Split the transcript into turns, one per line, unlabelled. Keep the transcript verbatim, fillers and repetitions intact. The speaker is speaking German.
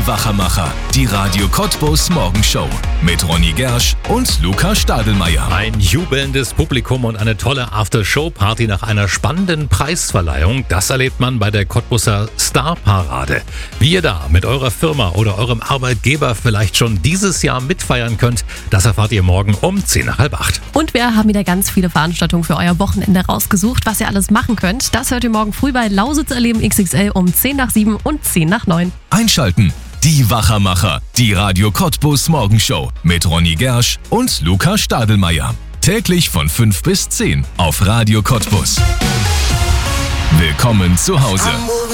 Die Wachermacher, die Radio Cottbus Morgenshow mit Ronny Gersch und Luca Stadelmeier.
Ein jubelndes Publikum und eine tolle After-Show-Party nach einer spannenden Preisverleihung, das erlebt man bei der Cottbuser Star-Parade. Wie ihr da mit eurer Firma oder eurem Arbeitgeber vielleicht schon dieses Jahr mitfeiern könnt, das erfahrt ihr morgen um zehn nach halb acht.
Und wir haben wieder ganz viele Veranstaltungen für euer Wochenende rausgesucht, was ihr alles machen könnt. Das hört ihr morgen früh bei Lausitz erleben X X L um zehn nach sieben und zehn nach neun.
Einschalten. Die Wachermacher, die Radio Cottbus Morgenshow mit Ronny Gersch und Luca Stadelmeier. Täglich von fünf bis zehn auf Radio Cottbus. Willkommen zu Hause.